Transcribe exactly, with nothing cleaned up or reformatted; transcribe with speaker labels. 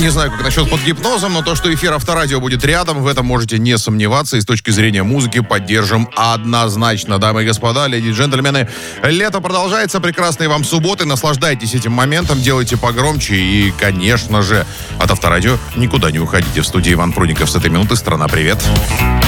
Speaker 1: Не знаю, как насчет под гипнозом, но то, что эфир Авторадио будет рядом, в этом можете не сомневаться. И с точки зрения музыки поддержим однозначно. Дамы и господа, леди и джентльмены, лето продолжается. Прекрасной вам субботы. Наслаждайтесь этим моментом, делайте погромче. И, конечно же, от Авторадио никуда не уходите. В студии Иван Прудников с этой минуты. Страна, привет.